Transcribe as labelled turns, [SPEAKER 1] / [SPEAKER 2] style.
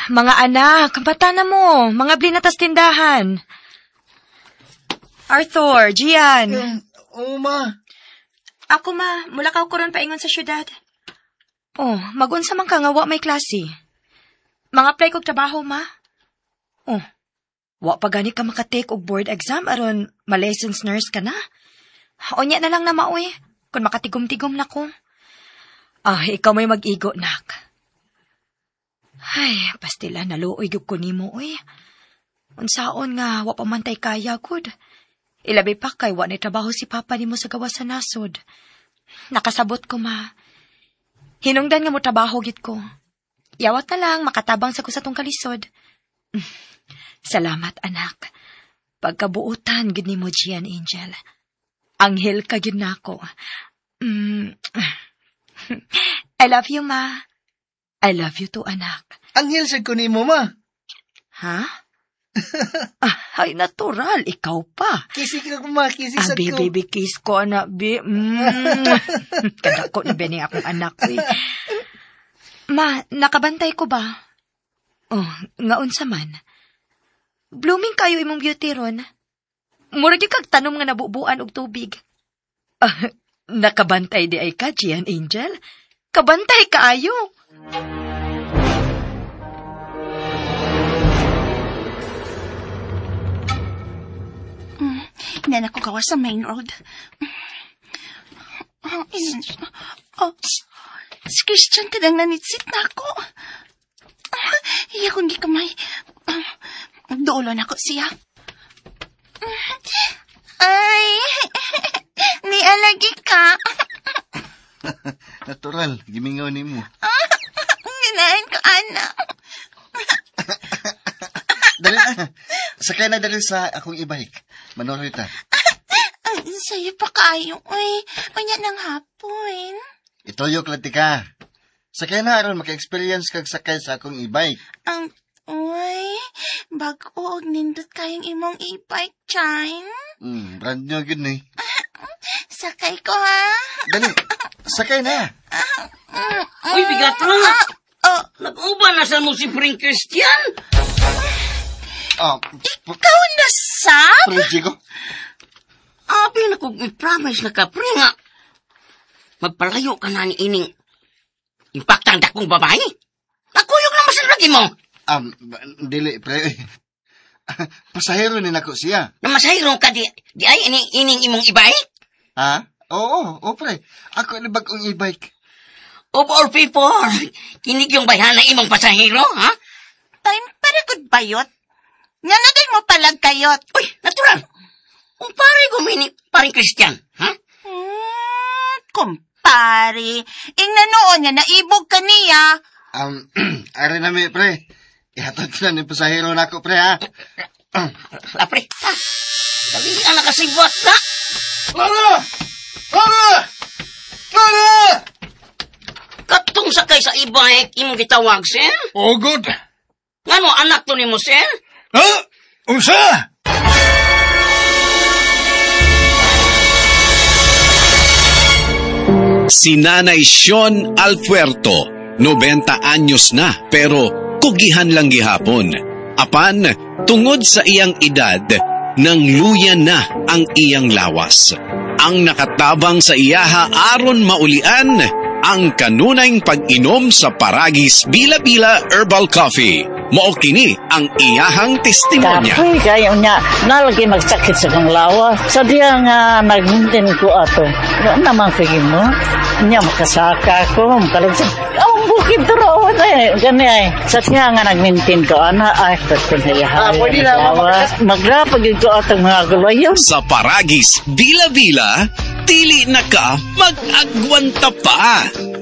[SPEAKER 1] Mga anak, bata na mo. Mga blinatas tindahan. Arthur, Gian.
[SPEAKER 2] Oo, ma.
[SPEAKER 1] Ako, ma. Mula ka ko ron paingon sa syudad. Oh, magunsa man ka nga wa may klase. Mga apply kog trabaho, ma. Oh, wa pa gani ka makatake og board exam aron ma-licensed nurse ka na. Onya na lang na maoy. Kung makatigom-tigom na ko. Ikaw may mag-igo, nak. Ay, pastila, naluoy gyud ko nimo, oy. Unsaon nga, wa pa man tay kaya, good. Ilabi pa kay wa na trabaho si papa nimo sa gawas sa nasod. Nakasabot ko, ma. Hinungdan nga mo trabaho gid ko. Yawat na lang, makatabang sa ko sa tong kalisod. Salamat, anak. Pagkabuutan, gid nimo, Gian Angel. Anghel ka gid nako. I love you, ma. I love you too, anak.
[SPEAKER 2] Anghel sa kunimo, ma.
[SPEAKER 1] Ha? Ay, natural. Ikaw pa.
[SPEAKER 2] Kisi ka ko, ma. Kisi sa ko.
[SPEAKER 1] Baby, kiss ko, anak. Kadako na ba niya akong anak ko, eh. Ma, nakabantay ko ba? Oh, ngaon sa man. Blooming kayo imong beauty ron. Murag yung kagtanom nga nabubuan og tubig. Nakabantay di ay ka, Gian Angel? Kabantay kaayo.
[SPEAKER 3] Hindi na ako gawa sa main road. Si Christian kadang nanitsit na ako. Iya kong di kamay. Dolo na ako siya. Ay, nialagi ka.
[SPEAKER 2] Natural, gimingaw ni mo.
[SPEAKER 3] Ginahin ko, anak.
[SPEAKER 2] Dali na. Sakay na dali sa akong e-bike. Manoroy ta.
[SPEAKER 3] Sa'yo pa kayo. Uy, unya ng hapon.
[SPEAKER 2] Itoyok lang ka. Sakay na aron maka-experience kag sakay sa akong e-bike.
[SPEAKER 3] Uy, bago nindot kayong imong e-bike, Chine.
[SPEAKER 2] Brand new yun eh.
[SPEAKER 3] Sakay ko, ha?
[SPEAKER 2] Dali, sakay na.
[SPEAKER 4] Uy, bigat lang. Nag-uba na sa mo si Pring Christian.
[SPEAKER 3] Ikaw na, Sab?
[SPEAKER 2] Pring ko.
[SPEAKER 4] Pinakog-promise na ka, Pring, nga. Magpalayo ka na ni ining impactang dakong babae. Nakuyog na masalagi mo.
[SPEAKER 2] Dili, pre. Pasahero ni nako siya.
[SPEAKER 4] Namasahirong ka di ay ining imong e-bike?
[SPEAKER 2] Ha? Oo, pre. Ako ni bagong e-bike.
[SPEAKER 4] Of all people, kinig yung bayhan na imong pasahero, ha?
[SPEAKER 3] Time para good bayot. Nanagay mo palag kayot.
[SPEAKER 4] Uy, natural. Kung pare gumini, paring Christian, ha?
[SPEAKER 3] Kumpare. Ingnanoon nga naibog ka niya.
[SPEAKER 2] Ari na mi, pre. Ihatod na ni pasahero na ako, pre, ha?
[SPEAKER 4] Pre, ha? Dali ka nakasibot, ha?
[SPEAKER 2] Mama!
[SPEAKER 4] Katong sakay sa e-bike, imong gitawag, sir?
[SPEAKER 5] Oh, good.
[SPEAKER 4] Ngano, anak to ni mo, sir?
[SPEAKER 5] Ha? Unsa?
[SPEAKER 6] Si Nanay Sean Alpuerto, 90 anyos na, pero kugihan lang gihapon. Apan, tungod sa iyang edad, nang luya na ang iyang lawas. Ang nakatabang sa iyaha aron maulian, ang kanunayng pag-inom sa Paragis Bila-Bila Herbal Coffee. Mao kini ang iyahang testimonya.
[SPEAKER 7] Kapoy kayo niya, nalagi magsakit sa kong lawa. Sa diya nga nagmintin ko ato. Doon naman pigin mo. Niya makasaka ko, makalagsak. Ang bukid doon eh. Gani ay. Sa diya nga nagmintin ko, ana ay, pagkun na iyahay.
[SPEAKER 2] Pwede na
[SPEAKER 7] magrapagin ko atong mga gulayon.
[SPEAKER 6] Sa Paragis Bila-Bila, dili na ka mag-agwanta pa.